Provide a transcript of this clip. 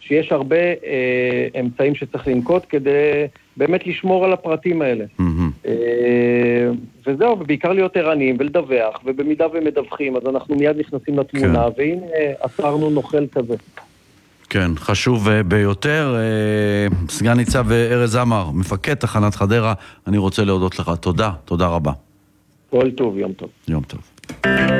שיש הרבה אמצעים שצריך לנקוט כדי באמת לשמור על הפרטים האלה. וזהו, ובעיקר להיות ערניים ולדווח, ובמידה ומדווחים, אז אנחנו מיד נכנסים לתמונה, והנה עצרנו נוכל כזה. כן, חשוב ביותר. סגן ניצב ארז עמר, מפקד תחנת חדרה, אני רוצה להודות לך. תודה, תודה רבה. כל טוב, יום טוב. יום טוב.